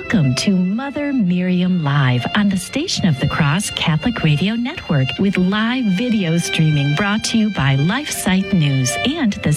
Welcome to Mother Miriam Live on the Station of the Cross Catholic Radio Network with live video streaming brought to you by LifeSite News and the